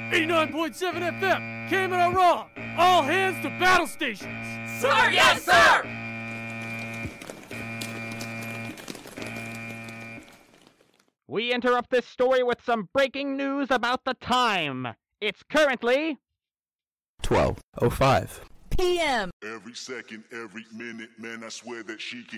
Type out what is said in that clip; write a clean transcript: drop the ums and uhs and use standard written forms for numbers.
89.7 FM, Kamina Raw. All hands to battle stations. Sir, yes, sir! We interrupt this story with some breaking news about the time. It's currently 12:05 p.m. Every second, every minute, man, I swear that she can